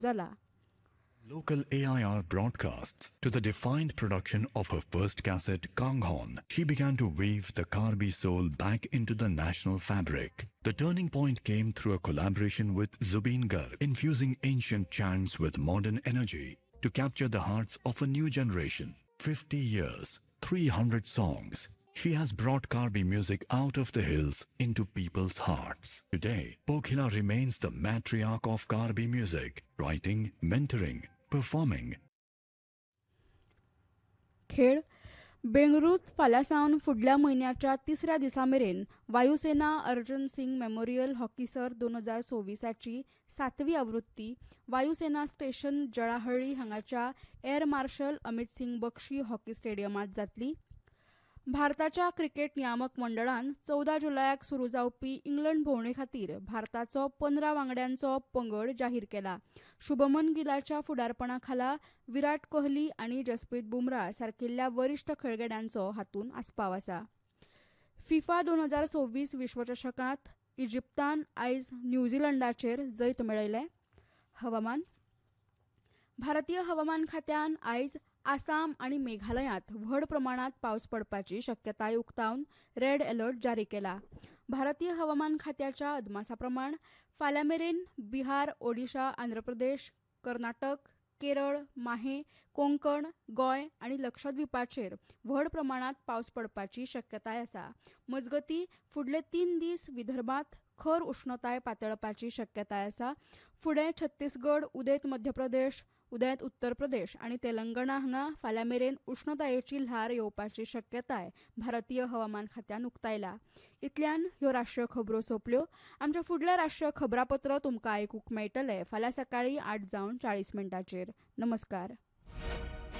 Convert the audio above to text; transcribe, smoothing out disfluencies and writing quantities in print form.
जाला. Local AIR broadcasts. To the defined production of her first cassette, Kanghon, she began to weave the Karbi soul back into the national fabric. The turning point came through a collaboration with Zubeen Garg, infusing ancient chants with modern energy to capture the hearts of a new generation. 50 years, 300 songs. She has brought Karbi music out of the hills into people's hearts. Today, Pokhila remains the matriarch of Karbi music, writing, mentoring, performing. खेळ बेंगळुरूत फाल्यां फुडल्या म्हयन्याच्या 3ऱ्या दिसा मेरेन वायुसेना Arjan Singh memorial hockey सर्त 2024ची 7वी आवृत्ती वायुसेना स्टेशन जळाहळ्ळी हांगाच्या air marshal Amit Singh Bakshi hockey स्टेडियमांत जातली. भारताच्या क्रिकेट नियामक मंडळान 14 जुलयाक सुरू जावपी इंग्लंड भोंवडे खातीर भारताचो 15 वांगड्यांचो पंगड जाहीर केला. शुभमन गिलाच्या फुडारपणा खाला विराट कोहली आनी जसप्रीत बुमराह सारकिल्ल्या वरिश्ठ खेळगड्यांचो हातूंत आस्पाव आसा. फिफा 2026 विश्वचषकांत इजिप्तान आयज न्यूझीलंडाचेर जैत मेळयलें. हवामान भारतीय हवामान खात्यान आयज आसाम आनी मेघालयांत व्हड प्रमाणात पावस पडपाची शक्यताय उक्तावन रेड अलर्ट जारी केला. भारतीय हवामान खात्याच्या अदमासा प्रमाण फाल्यां मेरेन बिहार, ओडिशा, आंध्र प्रदेश, कर्नाटक, केरळ, माहे, कोंकण, गोंय आनी लक्षद्वीपाचेर व्हड प्रमाणात पावस पडपाची शक्यताय आसा. मजगतीं फुडले 3 दीस विदर्भात खर उश्णताय पातळपाची शक्यताय आसा. फुडें छत्तीसगड, उदेंत मध्य प्रदेश, उदेंत उत्तर प्रदेश आनी तेलंगणा हांगा फाल्यां मेरेन उश्णतायेची ल्हार येवपाची शक्यताय भारतीय हवामान खात्यान उक्तायला. इतल्यान ह्यो राष्ट्रीय खबरो सोंपल्यो. आमच्या फुडले राष्ट्रीय खबरापत्र तुमकां आयकूंक मेळटले फाल्यां सकाळीं 8:40 नमस्कार.